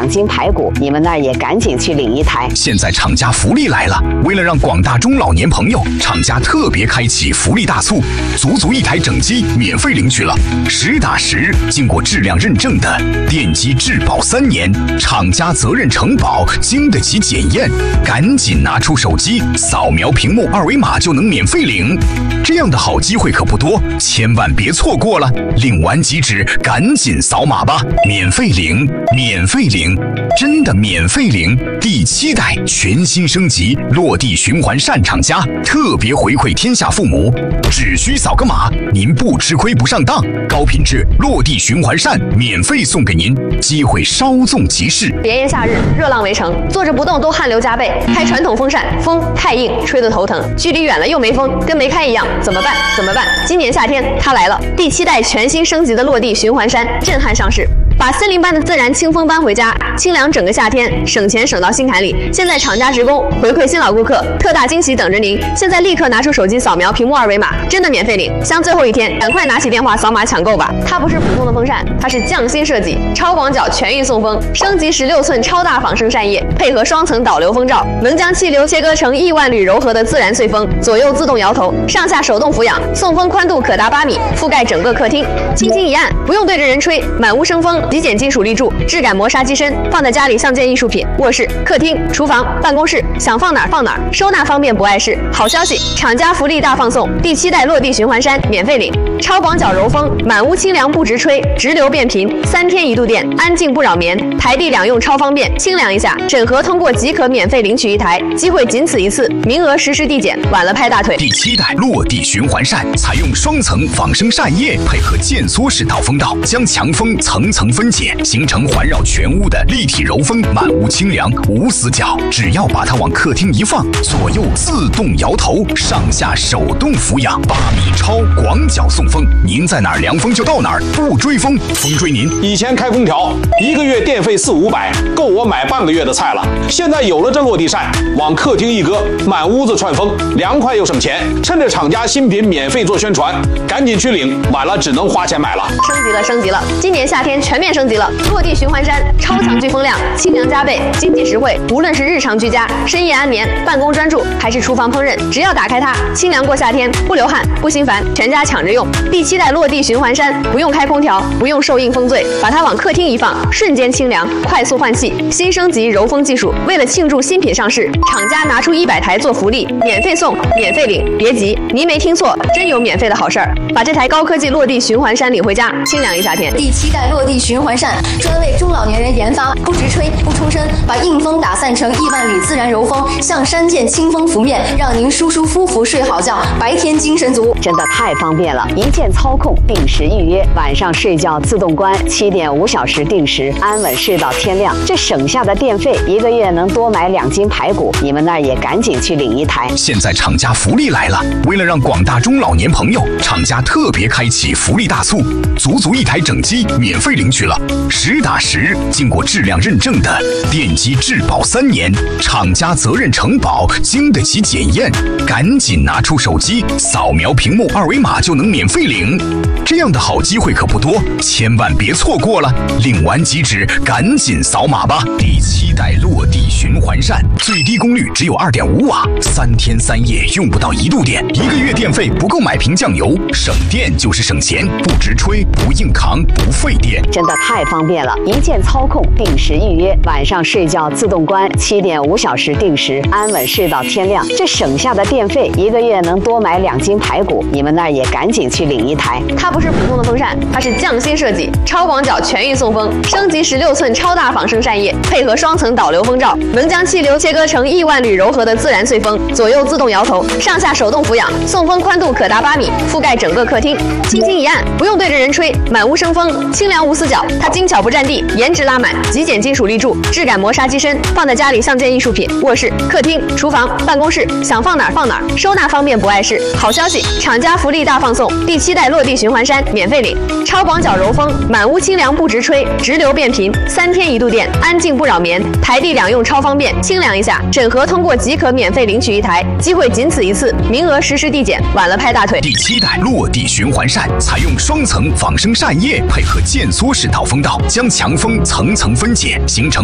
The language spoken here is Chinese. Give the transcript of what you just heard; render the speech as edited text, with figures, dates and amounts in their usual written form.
2斤排骨，你们那儿也赶紧去领一台。 现在厂家福利来了，为了让广大中老年朋友，厂家特别开启福利大促，足1台整机免费领取了，实打实经过质量认证的电机质保3年，厂家责任承保，经得起检验。赶紧拿出手机，扫描屏幕2维码就能免费领。这样的好机会可不多，千万别错过了。领完即止，赶紧扫码吧，免费领，免费领，真的免费领！第7代全新升级落地循环扇厂家特别回馈天下父母，只需扫个码，您不吃亏不上当，高品质落地循环扇免费送给您，机会稍纵即逝。 炎炎夏日，热浪围城，坐着不动都汗流浃背，开传统风扇风太硬，吹得头疼，距离远了又没风，跟没开一样，怎么办？怎么办？今年夏天它来了，第7代全新升级的落地循环扇震撼上市。把森林般的自然清风搬回家，清凉整个夏天，省钱省到心坎里。现在厂家职工回馈新老顾客，特大惊喜等着您！现在立刻拿出手机扫描屏幕2维码，真的免费领。像最后一天，赶快拿起电话扫码抢购吧！它不是普通的风扇，它是匠心设计、超广角全域送风，升级16寸超大仿生扇叶，配合双层导流风罩，能将气流切割成亿万缕柔和的自然碎风，左右自动摇头，上下手动俯仰，送风宽度可达8米，覆盖整个客厅。轻轻一按，不用对着人吹，满屋生风。极简金属立柱，质感磨砂机身，放在家里像件艺术品。卧室、客厅、厨房、办公室，想放哪儿放哪儿，收纳方便不碍事。好消息，厂家福利大放送，第7代落地循环扇免费领，超广角柔风，满屋清凉不直吹，直流变频，3天1度电，安静不扰眠，台地两用超方便，清凉一下，整合通过即可免费领取1台，机会仅此一次，名额实时递减，晚了拍大腿。 第7代落地循环扇采用双层仿生扇叶，配合渐缩式导风道，将强风层层分解，形成环绕全屋的立体柔风，满屋清凉无死角。只要把它往客厅一放，左右自动摇头，上下手动俯仰，8米超广角送风，您在哪儿凉风就到哪儿，不追风，风追您。 以前开空调1个月电费400-500，够我买半个月的菜了。现在有了这落地扇，往客厅一搁，满屋子串风，凉快又省钱。趁着厂家新品免费做宣传，赶紧去领，晚了只能花钱买了。 升级了！今年夏天全面升级了，落地循环扇超强聚风量，清凉加倍，经济实惠。无论是日常居家、深夜安眠、办公专注，还是厨房烹饪，只要打开它，清凉过夏天，不流汗，不心烦，全家抢着用。第7代落地循环扇不用开空调，不用受硬风醉，把它往客厅一放，瞬间清凉，快速换气。新升级柔风技术，为了庆祝新品上市，厂家拿出100台做福利，免费送，免费领。别急，您没听错，真有免费的好事儿！把这台高科技落地循环扇领回家，清凉一夏天。 第7代落地循环扇专为中老年人研发，不直吹不冲身，把硬风打散成亿万缕自然柔风，像山涧清风拂面，让您舒舒服服睡好觉，白天精神足。 真的太方便了，一键操控，定时预约，晚上睡觉自动关，7.5小时定时，安稳睡到天亮。这省下的电费，1个月能多买2斤排骨，你们那儿也赶紧去领1台。 现在厂家福利来了，为了让广大中老年朋友，厂家特别开启福利大促，足1台整机免费领取了，实打实经过质量认证的电机质保3年，厂家责任承保，经得起检验。赶紧拿出手机，扫描屏幕2维码就能免费领。这样的好机会可不多，千万别错过了。领完即止，赶紧扫码吧。第7代落地循环扇，最低功率只有2.5瓦，3天3夜用不到1度电，1个月电费不够买瓶酱油，省电就是省钱，不直吹，不硬扛，不费电。 真的太方便了，一键操控，定时预约，晚上睡觉自动关，7.5小时定时，安稳睡到天亮。这省下的电费，1个月能多买2斤排骨，你们那儿也赶紧去领1台。 它不是普通的风扇，它是匠心设计、超广角全域送风，升级16寸超大仿生扇叶，配合双层导流风罩，能将气流切割成亿万缕柔和的自然碎风，左右自动摇头，上下手动俯仰，送风宽度可达8米，覆盖整个客厅。轻轻一按，不用对着人吹，满屋生风，清凉无死角。它精巧不占地，颜值拉满，极简金属立柱，质感磨砂机身，放在家里像件艺术品。卧室、客厅、厨房、办公室，想放哪儿放哪儿，收纳方便不碍事。好消息，厂家福利大放送，第7代落地循环扇免费领，超广角柔风，满屋清凉不直吹，直流变频，3天1度电，安静不扰眠，台地两用超方便，清凉一下，整合通过即可免费领取1台，机会仅此一次，名额实时递减，晚了拍大腿。 第7代落地循环扇采用双层仿生扇叶，配合渐缩式导风道，将强风层层分解，形成